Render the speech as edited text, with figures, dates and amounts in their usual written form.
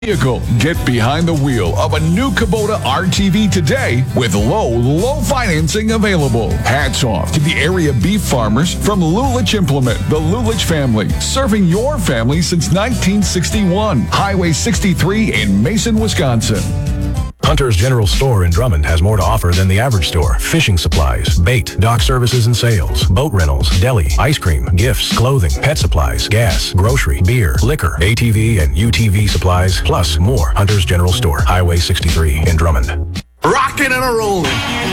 vehicle. Get behind the wheel of a new Kubota RTV today with low financing available. Hats off to the area beef farmers from Lulich Implement, the Lulich family, serving your family since 1961. Highway 63 in Mason, Wisconsin. Hunter's General Store in Drummond has more to offer than the average store. Fishing supplies, bait, dock services and sales, boat rentals, deli, ice cream, gifts, clothing, pet supplies, gas, grocery, beer, liquor, ATV and UTV supplies, plus more. Hunter's General Store, Highway 63 in Drummond. Rocking and a rolling.